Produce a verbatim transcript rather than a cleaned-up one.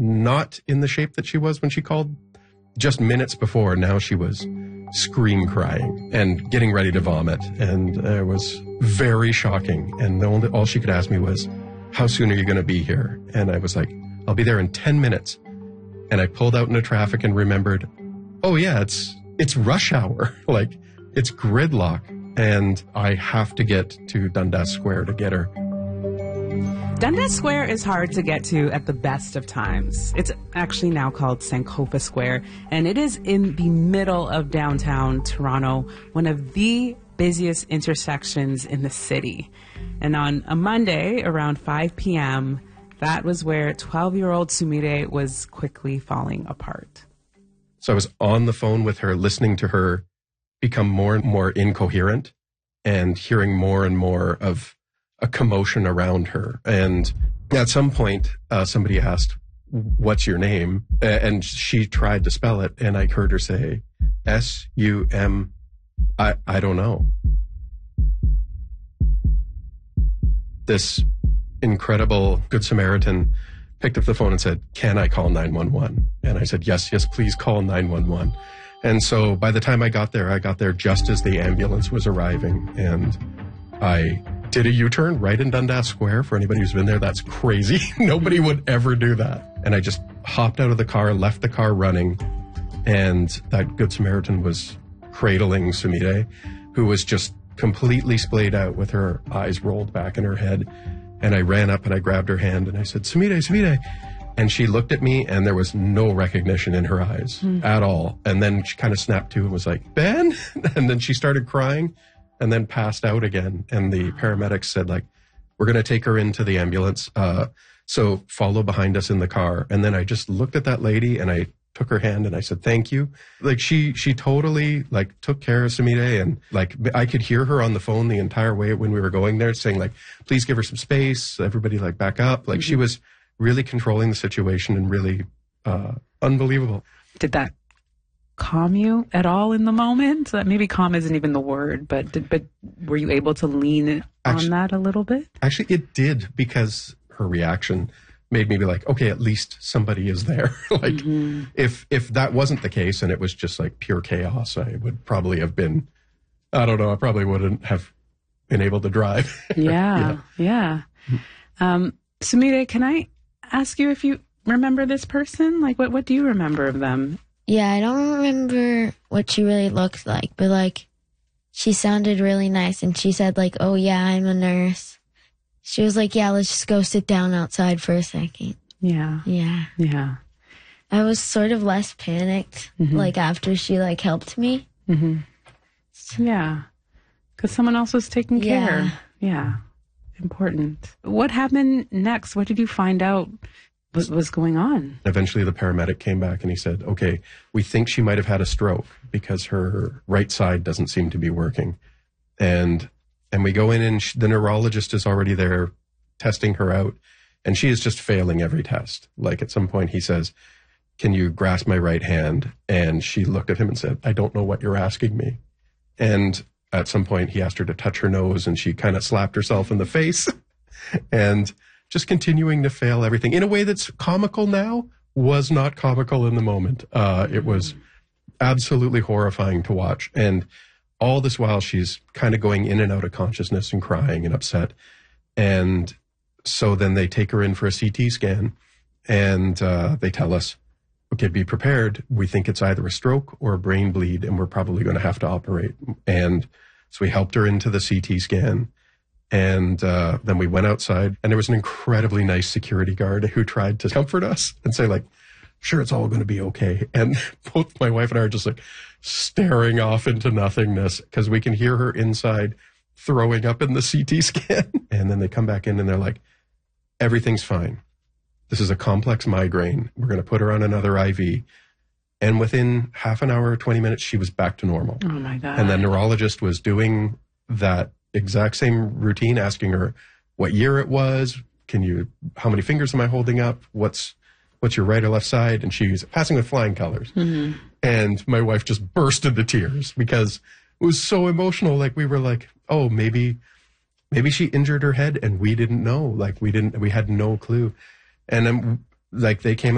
not in the shape that she was when she called just minutes before. Now she was scream crying and getting ready to vomit. And it was very shocking. And the only, all she could ask me was, how soon are you going to be here? And I was like, I'll be there in ten minutes. And I pulled out into traffic and remembered, oh yeah, it's, it's rush hour. Like, it's gridlock. And I have to get to Dundas Square to get her. Dundas Square is hard to get to at the best of times. It's actually now called Sankofa Square, and it is in the middle of downtown Toronto, one of the busiest intersections in the city. And on a Monday around five p.m., that was where twelve-year-old Sumire was quickly falling apart. So I was on the phone with her, listening to her become more and more incoherent and hearing more and more of a commotion around her. And at some point, uh, somebody asked, what's your name? And she tried to spell it. And I heard her say, S U M, I, I don't know. This incredible Good Samaritan picked up the phone and said, can I call nine one one? And I said, yes, yes, please call nine one one. And so by the time I got there, I got there just as the ambulance was arriving. And I did a U-turn right in Dundas Square. For anybody who's been there, that's crazy. Nobody would ever do that. And I just hopped out of the car, left the car running, and that Good Samaritan was cradling Sumire, who was just completely splayed out with her eyes rolled back in her head. And I ran up and I grabbed her hand and I said, Sumire, Sumire. And she looked at me and there was no recognition in her eyes mm. at all. And then she kind of snapped to and was like, Ben? And then she started crying and then passed out again. And the paramedics said, like, we're going to take her into the ambulance. Uh, so follow behind us in the car. And then I just looked at that lady and I took her hand and I said, thank you. Like she, she totally like took care of Sumire, and like I could hear her on the phone the entire way when we were going there saying like, please give her some space. Everybody like back up. Like mm-hmm. she was really controlling the situation and really, uh, unbelievable. Did that calm you at all in the moment? Maybe calm isn't even the word, but did, but were you able to lean actually, on that a little bit? Actually, it did, because her reaction made me be like, okay, at least somebody is there. like mm-hmm. if if that wasn't the case and it was just like pure chaos, I would probably have been, I don't know, I probably wouldn't have been able to drive. yeah, yeah. yeah. Um, Sumire, can I ask you if you remember this person? Like, what, what do you remember of them? Yeah, I don't remember what she really looked like, but like, she sounded really nice, and she said like, oh yeah, I'm a nurse. She was like, yeah, let's just go sit down outside for a second. Yeah. Yeah. Yeah. I was sort of less panicked, mm-hmm. like after she like helped me. Mm-hmm. Yeah. Because someone else was taking yeah. care. Yeah. Important. What happened next? What did you find out was, was going on? Eventually the paramedic came back and he said, okay, we think she might have had a stroke because her right side doesn't seem to be working. And And we go in and she, the neurologist is already there testing her out, and she is just failing every test. Like at some point he says, can you grasp my right hand? And she looked at him and said, I don't know what you're asking me. And at some point he asked her to touch her nose, and she kind of slapped herself in the face and just continuing to fail everything in a way that's comical now, was not comical in the moment. Uh, it was absolutely horrifying to watch. And all this while, she's kind of going in and out of consciousness and crying and upset. And so then they take her in for a C T scan, and uh, they tell us, okay, be prepared. We think it's either a stroke or a brain bleed, and we're probably going to have to operate. And so we helped her into the C T scan. And uh, then we went outside, and there was an incredibly nice security guard who tried to comfort us and say, like, sure, it's all going to be okay. And both my wife and I are just like staring off into nothingness because we can hear her inside throwing up in the C T scan. And then they come back in and they're like, everything's fine. This is a complex migraine. We're going to put her on another I V. And within half an hour or twenty minutes, she was back to normal. Oh my God. And the neurologist was doing that exact same routine, asking her what year it was. Can you, how many fingers am I holding up? What's, what's your right or left side? And she's passing with flying colors. Mm-hmm. And my wife just burst into tears because it was so emotional. Like we were like, oh, maybe, maybe she injured her head and we didn't know. Like we didn't, we had no clue. And then like they came